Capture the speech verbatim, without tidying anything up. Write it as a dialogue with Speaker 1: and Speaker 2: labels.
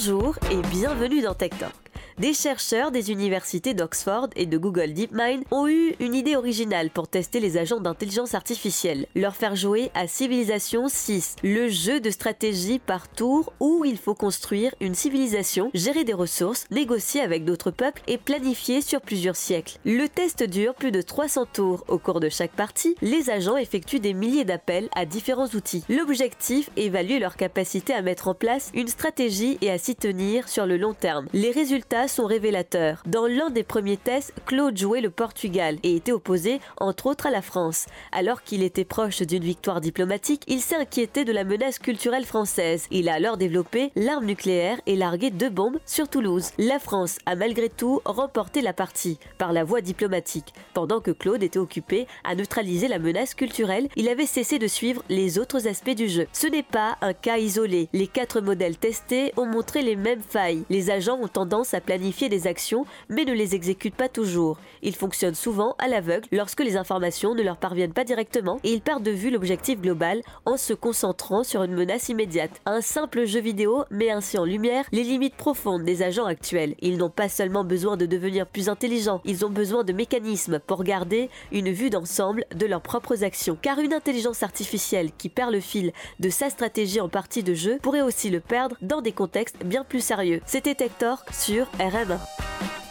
Speaker 1: Bonjour et bienvenue dans Tech Talk. Des chercheurs des universités d'Oxford et de Google DeepMind ont eu une idée originale pour tester les agents d'intelligence artificielle. Leur faire jouer à Civilization six, le jeu de stratégie par tour où il faut construire une civilisation, gérer des ressources, négocier avec d'autres peuples et planifier sur plusieurs siècles. Le test dure plus de trois cents tours. Au cours de chaque partie, les agents effectuent des milliers d'appels à différents outils. L'objectif est évaluer leur capacité à mettre en place une stratégie et à s'y tenir sur le long terme. Les résultats sont révélateurs. Dans l'un des premiers tests, Claude jouait le Portugal et était opposé, entre autres, à la France. Alors qu'il était proche d'une victoire diplomatique, il s'est inquiété de la menace culturelle française. Il a alors développé l'arme nucléaire et largué deux bombes sur Toulouse. La France a malgré tout remporté la partie par la voie diplomatique. Pendant que Claude était occupé à neutraliser la menace culturelle, il avait cessé de suivre les autres aspects du jeu. Ce n'est pas un cas isolé. Les quatre modèles testés ont montré les mêmes failles. Les agents ont tendance à planifier des actions, mais ne les exécutent pas toujours. Ils fonctionnent souvent à l'aveugle lorsque les informations ne leur parviennent pas directement et ils perdent de vue l'objectif global en se concentrant sur une menace immédiate. Un simple jeu vidéo met ainsi en lumière les limites profondes des agents actuels. Ils n'ont pas seulement besoin de devenir plus intelligents, ils ont besoin de mécanismes pour garder une vue d'ensemble de leurs propres actions. Car une intelligence artificielle qui perd le fil de sa stratégie en partie de jeu pourrait aussi le perdre dans des contextes bien plus sérieux. C'était Tech Talk sur R M un.